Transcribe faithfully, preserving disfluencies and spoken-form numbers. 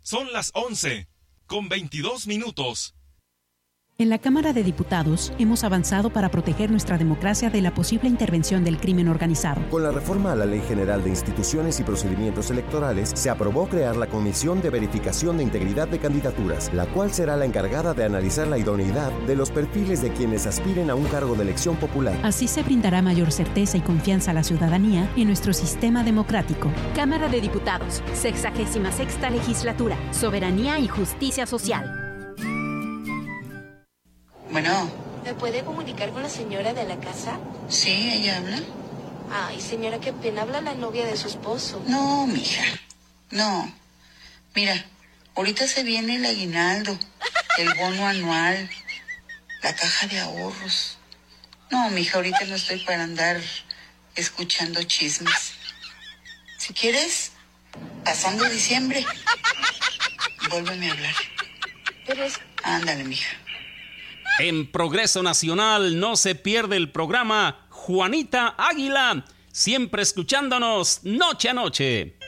Son las once, con veintidós minutos. En la Cámara de Diputados hemos avanzado para proteger nuestra democracia de la posible intervención del crimen organizado. Con la reforma a la Ley General de Instituciones y Procedimientos Electorales, se aprobó crear la Comisión de Verificación de Integridad de Candidaturas, la cual será la encargada de analizar la idoneidad de los perfiles de quienes aspiren a un cargo de elección popular. Así se brindará mayor certeza y confianza a la ciudadanía en nuestro sistema democrático. Cámara de Diputados, sexagésima sexta legislatura, soberanía y justicia social. Bueno. ¿Me puede comunicar con la señora de la casa? Sí, ella habla. Ay, señora, qué pena, habla la novia de su esposo. No, mija, no. Mira, ahorita se viene el aguinaldo, el bono anual, la caja de ahorros. No, mija, ahorita no estoy para andar escuchando chismes. Si quieres, pasando diciembre, vuélveme a hablar. Pero es... Ándale, mija. En Progreso Nacional no se pierde el programa Juanita Águila, siempre escuchándonos noche a noche.